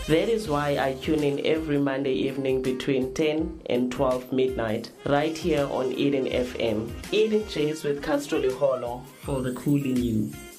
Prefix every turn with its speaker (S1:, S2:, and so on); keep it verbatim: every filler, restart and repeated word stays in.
S1: That is why I tune in every Monday evening between ten and twelve midnight, right here on Eden F M. Eden Chase with Castroli Hollow for the cool in you.